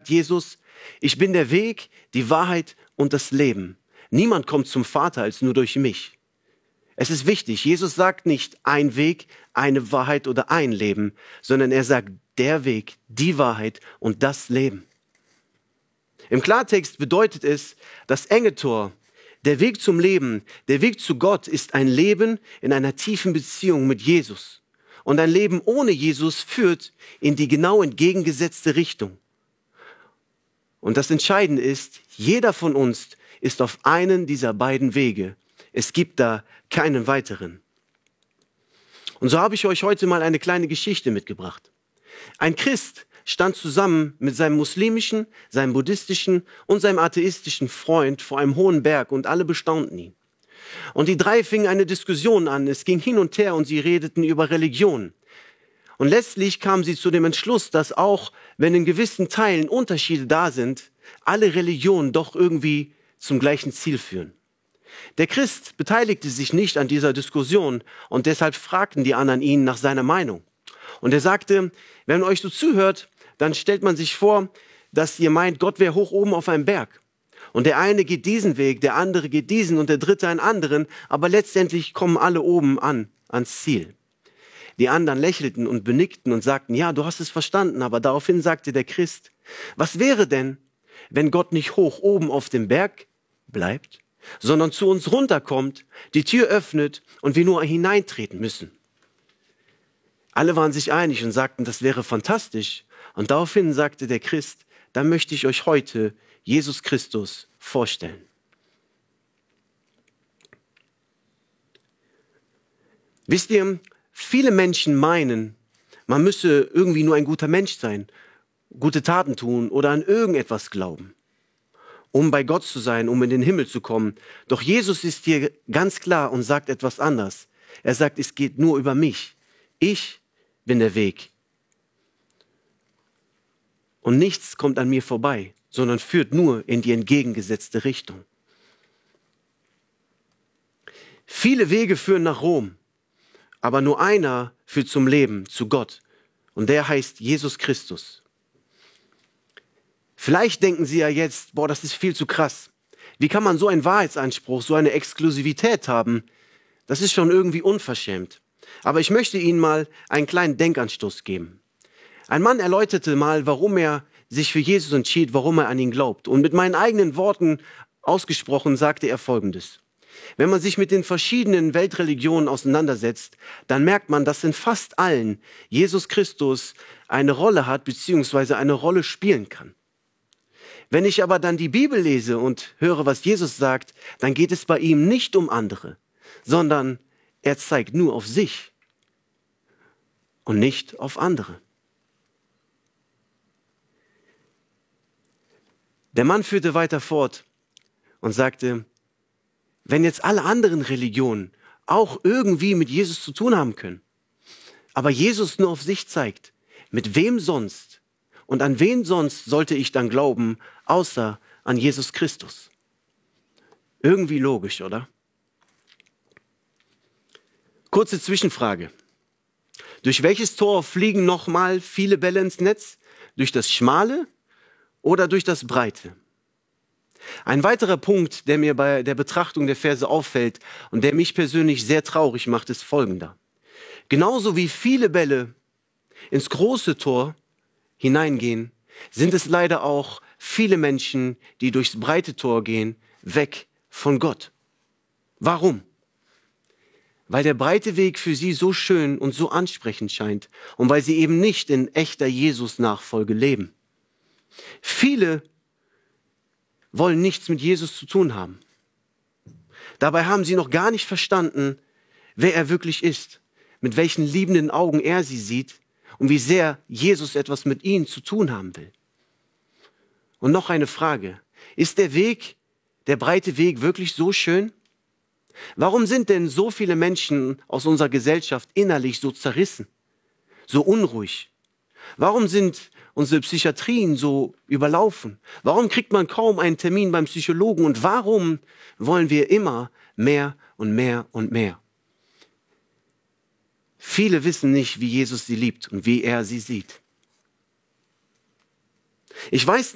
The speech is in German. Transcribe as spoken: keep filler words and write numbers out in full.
sagt Jesus, ich bin der Weg, die Wahrheit und das Leben. Niemand kommt zum Vater als nur durch mich. Es ist wichtig, Jesus sagt nicht ein Weg, eine Wahrheit oder ein Leben, sondern er sagt der Weg, die Wahrheit und das Leben. Im Klartext bedeutet es, das enge Tor, der Weg zum Leben, der Weg zu Gott ist ein Leben in einer tiefen Beziehung mit Jesus. Und ein Leben ohne Jesus führt in die genau entgegengesetzte Richtung. Und das Entscheidende ist, jeder von uns ist auf einen dieser beiden Wege. Es gibt da keinen weiteren. Und so habe ich euch heute mal eine kleine Geschichte mitgebracht. Ein Christ stand zusammen mit seinem muslimischen, seinem buddhistischen und seinem atheistischen Freund vor einem hohen Berg und alle bestaunten ihn. Und die drei fingen eine Diskussion an. Es ging hin und her und sie redeten über Religion. Und letztlich kamen sie zu dem Entschluss, dass auch, wenn in gewissen Teilen Unterschiede da sind, alle Religionen doch irgendwie zum gleichen Ziel führen. Der Christ beteiligte sich nicht an dieser Diskussion und deshalb fragten die anderen ihn nach seiner Meinung. Und er sagte, wenn man euch so zuhört, dann stellt man sich vor, dass ihr meint, Gott wäre hoch oben auf einem Berg. Und der eine geht diesen Weg, der andere geht diesen und der dritte einen anderen, aber letztendlich kommen alle oben an, ans Ziel. Die anderen lächelten und benickten und sagten, ja, du hast es verstanden, aber daraufhin sagte der Christ, was wäre denn, wenn Gott nicht hoch oben auf dem Berg bleibt, sondern zu uns runterkommt, die Tür öffnet und wir nur hineintreten müssen? Alle waren sich einig und sagten, das wäre fantastisch. Und daraufhin sagte der Christ, dann möchte ich euch heute Jesus Christus vorstellen. Wisst ihr, viele Menschen meinen, man müsse irgendwie nur ein guter Mensch sein, gute Taten tun oder an irgendetwas glauben, um bei Gott zu sein, um in den Himmel zu kommen. Doch Jesus ist hier ganz klar und sagt etwas anderes. Er sagt, es geht nur über mich. Ich bin der Weg. Und nichts kommt an mir vorbei, sondern führt nur in die entgegengesetzte Richtung. Viele Wege führen nach Rom, aber nur einer führt zum Leben, zu Gott. Und der heißt Jesus Christus. Vielleicht denken Sie ja jetzt, boah, das ist viel zu krass. Wie kann man so einen Wahrheitsanspruch, so eine Exklusivität haben? Das ist schon irgendwie unverschämt. Aber ich möchte Ihnen mal einen kleinen Denkanstoß geben. Ein Mann erläuterte mal, warum er sich für Jesus entschied, warum er an ihn glaubt. Und mit meinen eigenen Worten ausgesprochen sagte er Folgendes. Wenn man sich mit den verschiedenen Weltreligionen auseinandersetzt, dann merkt man, dass in fast allen Jesus Christus eine Rolle hat, beziehungsweise eine Rolle spielen kann. Wenn ich aber dann die Bibel lese und höre, was Jesus sagt, dann geht es bei ihm nicht um andere, sondern er zeigt nur auf sich und nicht auf andere. Der Mann führte weiter fort und sagte, wenn jetzt alle anderen Religionen auch irgendwie mit Jesus zu tun haben können, aber Jesus nur auf sich zeigt, mit wem sonst und an wen sonst sollte ich dann glauben, außer an Jesus Christus? Irgendwie logisch, oder? Kurze Zwischenfrage. Durch welches Tor fliegen nochmal viele Bälle ins Netz? Durch das Schmale oder durch das Breite? Ein weiterer Punkt, der mir bei der Betrachtung der Verse auffällt und der mich persönlich sehr traurig macht, ist folgender. Genauso wie viele Bälle ins große Tor hineingehen, sind es leider auch viele Menschen, die durchs breite Tor gehen, weg von Gott. Warum? Weil der breite Weg für sie so schön und so ansprechend scheint und weil sie eben nicht in echter Jesus-Nachfolge leben. Viele wollen nichts mit Jesus zu tun haben. Dabei haben sie noch gar nicht verstanden, wer er wirklich ist, mit welchen liebenden Augen er sie sieht und wie sehr Jesus etwas mit ihnen zu tun haben will. Und noch eine Frage. Ist der Weg, der breite Weg wirklich so schön? Warum sind denn so viele Menschen aus unserer Gesellschaft innerlich so zerrissen, so unruhig? Warum sind unsere Psychiatrien so überlaufen? Warum kriegt man kaum einen Termin beim Psychologen? Und warum wollen wir immer mehr und mehr und mehr? Viele wissen nicht, wie Jesus sie liebt und wie er sie sieht. Ich weiß